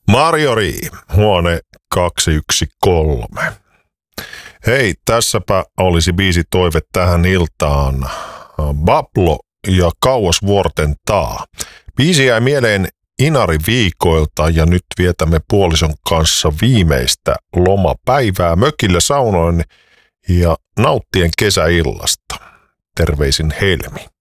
Marjori, huone 213. Hei, tässäpä olisi biisitoive tähän iltaan. Bablo ja Kauas vuorten taa. Biisi jäi mieleen Inari-viikoilta ja nyt vietämme puolison kanssa viimeistä lomapäivää mökillä saunoin ja nauttien kesäillasta. Terveisin Helmi.